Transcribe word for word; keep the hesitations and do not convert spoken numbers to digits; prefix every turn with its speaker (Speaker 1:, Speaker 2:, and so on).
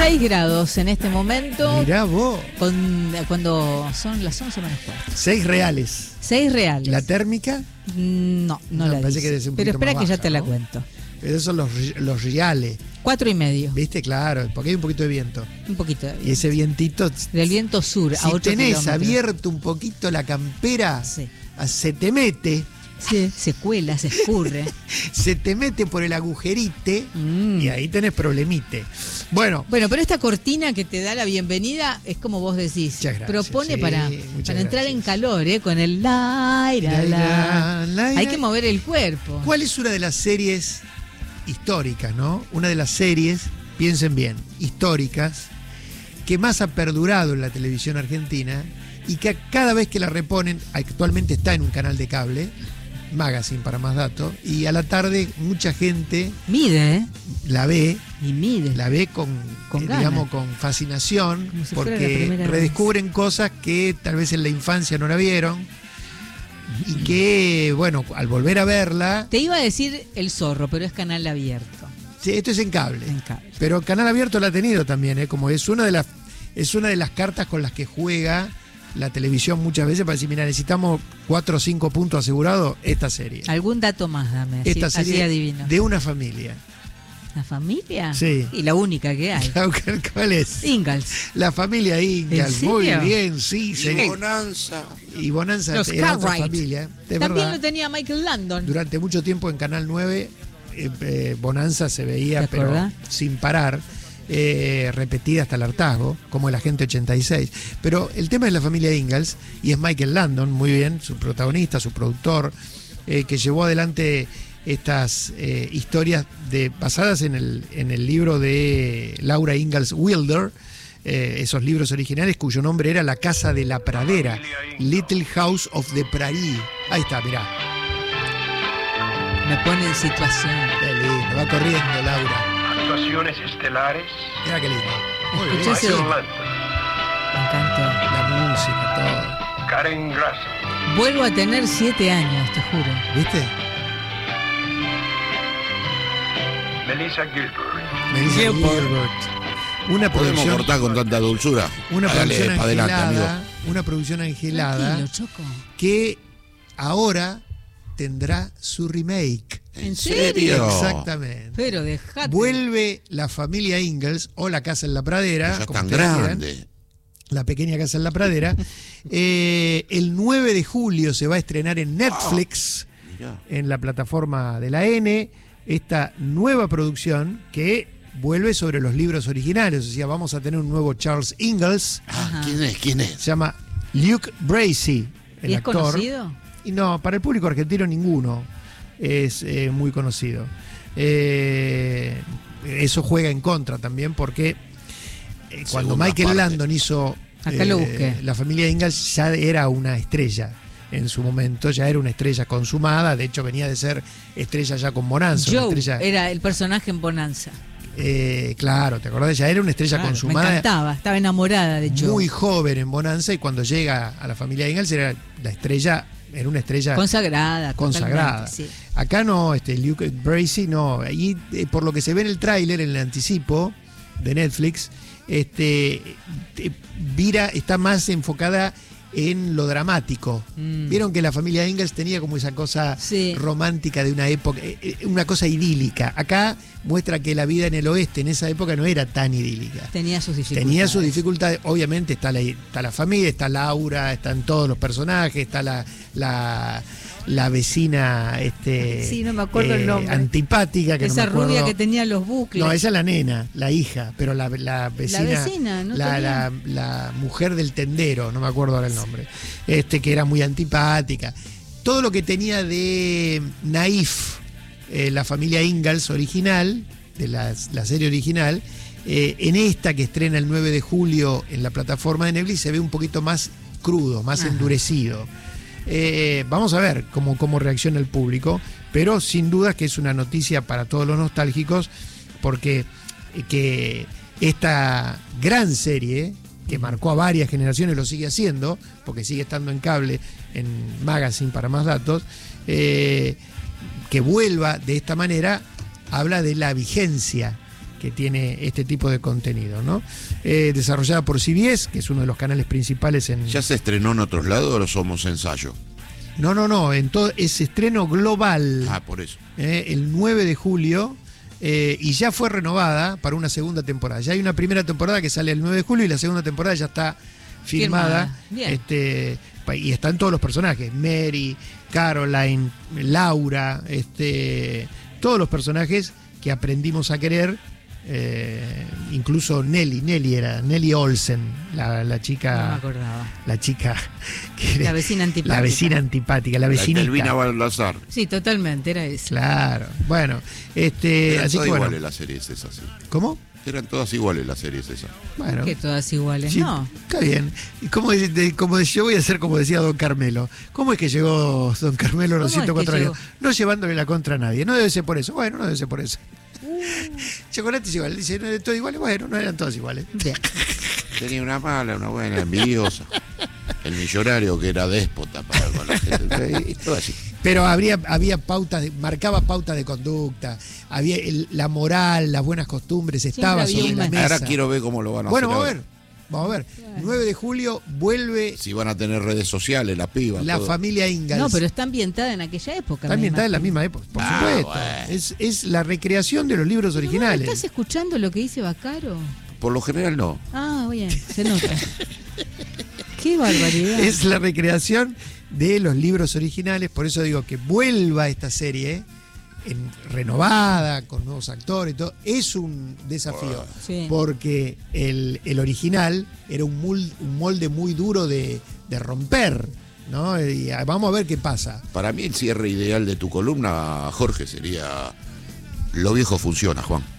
Speaker 1: seis grados en este momento.
Speaker 2: Mirá vos.
Speaker 1: Con, cuando son las once menos cuarto.
Speaker 2: seis reales.
Speaker 1: seis reales.
Speaker 2: ¿La térmica?
Speaker 1: No, no,
Speaker 2: No,
Speaker 1: la
Speaker 2: parece
Speaker 1: dice.
Speaker 2: que debe ser un
Speaker 1: Pero
Speaker 2: poquito
Speaker 1: espera
Speaker 2: más
Speaker 1: que ya
Speaker 2: baja,
Speaker 1: te la
Speaker 2: ¿no?
Speaker 1: cuento.
Speaker 2: Esos son los, los reales.
Speaker 1: Cuatro y medio.
Speaker 2: ¿Viste? Claro, porque hay un poquito de viento.
Speaker 1: Un poquito de viento.
Speaker 2: Y ese vientito.
Speaker 1: Del viento sur
Speaker 2: Si
Speaker 1: a ocho
Speaker 2: tenés
Speaker 1: kilómetros.
Speaker 2: abierto un poquito la campera,
Speaker 1: Sí.
Speaker 2: se te mete.
Speaker 1: Sí, se cuela, se escurre.
Speaker 2: Se te mete por el agujerite
Speaker 1: Mm.
Speaker 2: y ahí tenés problemite. Bueno,
Speaker 1: Bueno, pero esta cortina que te da la bienvenida es como vos decís.
Speaker 2: Muchas gracias,
Speaker 1: Propone
Speaker 2: sí,
Speaker 1: para,
Speaker 2: muchas
Speaker 1: para entrar
Speaker 2: gracias.
Speaker 1: en calor, ¿eh? Con el la, la, la.
Speaker 2: La, la,
Speaker 1: Hay
Speaker 2: la.
Speaker 1: que mover el cuerpo.
Speaker 2: ¿cuál es una de las series históricas, no? Una de las series, piensen bien, históricas, que más ha perdurado en la televisión argentina y que cada vez que la reponen, actualmente está en un canal de cable, Magazine para más datos, y a la tarde mucha gente
Speaker 1: Mide, ¿eh?
Speaker 2: la ve,
Speaker 1: Y mide.
Speaker 2: la ve con,
Speaker 1: Con
Speaker 2: eh,
Speaker 1: ganas.
Speaker 2: digamos, con fascinación,
Speaker 1: Como si fuera la
Speaker 2: porque
Speaker 1: primera
Speaker 2: redescubren cosas que tal vez en la infancia no la vieron y que, bueno, al volver a verla,
Speaker 1: Te iba a decir El Zorro, pero es canal abierto.
Speaker 2: sí, esto es en cable,
Speaker 1: En cable.
Speaker 2: pero Canal Abierto la ha tenido también, ¿eh? Como es una de las es una de las cartas con las que juega la televisión muchas veces para decir, mira, necesitamos cuatro o cinco puntos asegurados, esta serie.
Speaker 1: ¿Algún dato más, dame? Así,
Speaker 2: Esta
Speaker 1: así
Speaker 2: serie
Speaker 1: adivino.
Speaker 2: de una familia.
Speaker 1: ¿La familia?
Speaker 2: Sí.
Speaker 1: Y la única que hay.
Speaker 2: ¿Cuál es?
Speaker 1: Ingalls.
Speaker 2: La familia Ingalls.
Speaker 1: ¿En
Speaker 2: Muy
Speaker 1: serio?
Speaker 2: bien, sí.
Speaker 3: Y
Speaker 2: sí.
Speaker 3: Bonanza.
Speaker 2: Y Bonanza
Speaker 1: Los
Speaker 2: era otra
Speaker 1: Cartwright.
Speaker 2: familia. De
Speaker 1: También
Speaker 2: verdad,
Speaker 1: lo tenía Michael Landon.
Speaker 2: durante mucho tiempo en Canal nueve, eh, eh, Bonanza se veía,
Speaker 1: ¿Te
Speaker 2: pero
Speaker 1: acordás?
Speaker 2: sin parar. Eh, repetida hasta el hartazgo, como el Agente ochenta y seis. Pero el tema es la familia Ingalls, y es Michael Landon, muy bien, su protagonista, su productor, eh, que llevó adelante estas eh, historias de, basadas en el, en el libro de Laura Ingalls Wilder, eh, esos libros originales cuyo nombre era La Casa de la Pradera, Little House of the Prairie. Ahí está, mirá.
Speaker 1: Me pone en situación.
Speaker 2: Qué lindo, va corriendo Laura.
Speaker 4: Actuaciones estelares.
Speaker 2: Mirá qué lindo. Muy bien.
Speaker 1: Escuchá ese-
Speaker 4: Michael Landon,
Speaker 1: Me encantó.
Speaker 2: La música, todo.
Speaker 4: Karen Grasson,
Speaker 1: Vuelvo a tener siete años, te juro.
Speaker 2: ¿Viste?
Speaker 4: Melissa Gilbert,
Speaker 2: Me dice
Speaker 1: Gilbert.
Speaker 2: Gilbert. Una
Speaker 3: Podemos
Speaker 2: producción,
Speaker 3: cortar con tanta dulzura.
Speaker 2: una
Speaker 3: Hágale
Speaker 2: producción
Speaker 3: para adelante,
Speaker 2: angelada,
Speaker 3: amigo.
Speaker 2: una producción angelada
Speaker 1: Tranquilo, Choco.
Speaker 2: que ahora tendrá su remake.
Speaker 1: ¿En serio?
Speaker 2: Exactamente.
Speaker 1: Pero dejate.
Speaker 2: Vuelve la familia Ingalls o la casa en la pradera,
Speaker 3: Ya
Speaker 2: como
Speaker 3: tan
Speaker 2: ustedes quieran,
Speaker 3: grande.
Speaker 2: la pequeña casa en la pradera. Eh, el nueve de julio se va a estrenar en Netflix,
Speaker 3: Mirá.
Speaker 2: en la plataforma de la N, esta nueva producción que vuelve sobre los libros originales. O sea, vamos a tener un nuevo Charles Ingalls.
Speaker 3: Ah,
Speaker 1: Ajá.
Speaker 3: ¿quién es? ¿Quién es?
Speaker 2: Se llama Luke Bracey, el
Speaker 1: ¿Y es
Speaker 2: actor.
Speaker 1: conocido?
Speaker 2: Y no, para el público argentino ninguno es eh, muy conocido. Eh, eso juega en contra también porque eh, cuando
Speaker 3: Segunda
Speaker 2: Michael
Speaker 3: parte.
Speaker 2: Landon hizo
Speaker 1: Acá lo busqué.
Speaker 2: la familia Ingalls, ya era una estrella en su momento, ya era una estrella consumada, de hecho venía de ser estrella ya con Bonanza. una
Speaker 1: Joe
Speaker 2: estrella,
Speaker 1: era el personaje en Bonanza.
Speaker 2: eh, claro, ¿te acordás? Ya era una estrella
Speaker 1: Claro, me
Speaker 2: consumada.
Speaker 1: encantaba, estaba enamorada de Joe.
Speaker 2: Muy joven en Bonanza, y cuando llega a la familia Ingalls era la estrella, era una estrella
Speaker 1: Consagrada.
Speaker 2: consagrada.
Speaker 1: totalmente, sí.
Speaker 2: Acá no, este Luke Bracey no. Y eh, por lo que se ve en el tráiler, en el anticipo de Netflix, este eh, Vira está más enfocada en lo dramático.
Speaker 1: Mm.
Speaker 2: Vieron que la familia Ingalls tenía como esa cosa
Speaker 1: Sí.
Speaker 2: romántica de una época, eh, eh, una cosa idílica. Acá muestra que la vida en el oeste en esa época no era tan idílica.
Speaker 1: Tenía sus dificultades.
Speaker 2: Tenía sus dificultades, obviamente está la, está la familia, está Laura, están todos los personajes, está la, la, la vecina este,
Speaker 1: Sí, no me acuerdo el nombre.
Speaker 2: antipática, que no
Speaker 1: Esa
Speaker 2: me acuerdo.
Speaker 1: rubia que tenía los bucles.
Speaker 2: No, esa es la nena, la hija, pero la, la vecina.
Speaker 1: La vecina, ¿no
Speaker 2: la,
Speaker 1: tenía?
Speaker 2: la, la mujer del tendero, no me acuerdo ahora el nombre. Este, que era muy antipática. Todo lo que tenía de naif, eh, la familia Ingalls original, de la, la serie original, eh, en esta que estrena el nueve de julio en la plataforma de Netflix se ve un poquito más crudo, más
Speaker 1: Ajá.
Speaker 2: endurecido. Eh, vamos a ver cómo, cómo reacciona el público, pero sin duda que es una noticia para todos los nostálgicos, porque eh, que esta gran serie, que marcó a varias generaciones, lo sigue haciendo, porque sigue estando en cable, en Magazine para más datos, eh, que vuelva de esta manera, habla de la vigencia que tiene este tipo de contenido, ¿no? Eh, desarrollada por C B S, que es uno de los canales principales en...
Speaker 3: ¿Ya se estrenó en otros lados o somos ensayo?
Speaker 2: No, no, no, en todo, es estreno global.
Speaker 3: Ah, por eso.
Speaker 2: Eh, el nueve de julio, eh, y ya fue renovada para una segunda temporada. Ya hay una primera temporada que sale el nueve de julio y la segunda temporada ya está firmada.
Speaker 1: Bien.
Speaker 2: Este, y están todos los personajes, Mary, Caroline, Laura, este, todos los personajes que aprendimos a querer. Eh, incluso Nelly, Nelly era Nelly Olsen, la, la chica,
Speaker 1: No me acordaba.
Speaker 2: la chica, que era-
Speaker 1: La vecina antipática.
Speaker 2: la vecina antipática, la
Speaker 3: La
Speaker 2: vecinita.
Speaker 3: Elvina Baldassar.
Speaker 1: Sí, totalmente, era eso.
Speaker 2: Claro, bueno, este,
Speaker 3: Eran
Speaker 2: así que
Speaker 3: todas
Speaker 2: bueno,
Speaker 3: iguales las series esas, sí.
Speaker 2: ¿cómo?
Speaker 3: Eran todas iguales las series esas.
Speaker 2: Bueno,
Speaker 1: Que todas iguales,
Speaker 2: sí,
Speaker 1: ¿no?
Speaker 2: está bien. ¿Y cómo, es- de- como de- yo voy a hacer como decía Don Carmelo? ¿Cómo es que llegó Don Carmelo a los
Speaker 1: ¿Cómo es
Speaker 2: ciento cuatro
Speaker 1: que
Speaker 2: años? No llevándole la contra a nadie. No debe ser por eso. Bueno, no debe ser por eso. Chocolate es igual. Dice, ¿no eran todos iguales? Bueno, no eran todos iguales.
Speaker 1: Bien.
Speaker 3: Tenía una mala, una buena, envidiosa. El millonario que era déspota para con la gente. Y todo así.
Speaker 2: Pero habría, había pautas, de- marcaba pautas de conducta, había el- la moral, las buenas costumbres, estaba
Speaker 1: había
Speaker 2: sobre
Speaker 1: un
Speaker 2: la
Speaker 1: mensaje.
Speaker 2: mesa.
Speaker 3: Ahora quiero ver cómo lo van a
Speaker 2: Bueno,
Speaker 3: hacer.
Speaker 2: vamos a
Speaker 3: ahora.
Speaker 2: ver. Vamos a ver. nueve de julio vuelve
Speaker 3: Si van a tener redes sociales, la piba.
Speaker 2: la
Speaker 3: todo.
Speaker 2: familia Ingalls.
Speaker 1: No, pero está ambientada en aquella época.
Speaker 2: Está
Speaker 1: me
Speaker 2: ambientada en la
Speaker 1: imagino.
Speaker 2: misma época, por
Speaker 3: Ah,
Speaker 2: supuesto.
Speaker 3: bueno.
Speaker 2: Es, es la recreación de los libros
Speaker 1: Pero vos
Speaker 2: originales.
Speaker 1: ¿Estás escuchando lo que dice Bacaro?
Speaker 3: Por lo general no.
Speaker 1: Ah, bien, se nota. Qué barbaridad.
Speaker 2: Es la recreación de los libros originales, por eso digo que vuelva esta serie en, renovada, con nuevos actores y todo, es un desafío,
Speaker 1: Sí.
Speaker 2: porque el, el original era un, mul- un molde muy duro de, de romper, ¿no? Y ah, vamos a ver qué pasa.
Speaker 3: Para mí el cierre ideal de tu columna, Jorge, sería Lo viejo funciona, Juan.